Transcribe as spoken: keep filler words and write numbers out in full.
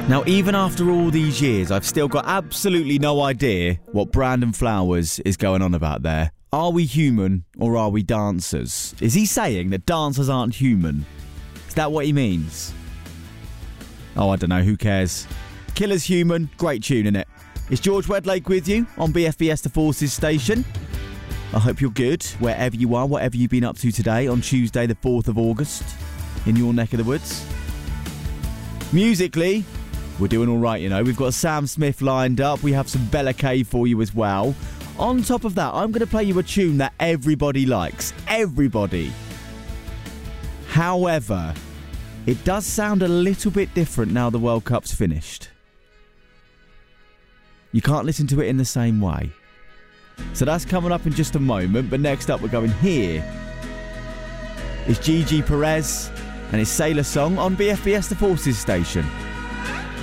Now, even after all these years, I've still got absolutely no idea what Brandon Flowers is going on about there. Are we human or are we dancers? Is he saying that dancers aren't human? Is that what he means? Oh, I don't know. Who cares? Killer's Human. Great tune, innit? It's George Wedlake with you on B F B S The Forces station. I hope you're good wherever you are, whatever you've been up to today on Tuesday the fourth of August in your neck of the woods. Musically, we're doing all right, you know. We've got Sam Smith lined up. We have some Bella K for you as well. On top of that, I'm going to play you a tune that everybody likes. Everybody. However, it does sound a little bit different now the World Cup's finished. You can't listen to it in the same way. So that's coming up in just a moment. But next up, we're going here. It's Gigi Perez and his Sailor Song on B F B S The Forces station.